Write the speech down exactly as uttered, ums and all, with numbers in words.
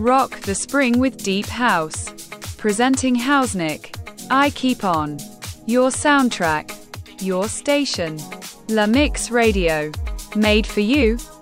Rock the spring with deep house. Presenting Housenic. I Keep On. Your soundtrack. Your station. La Mix Radio. Made for you.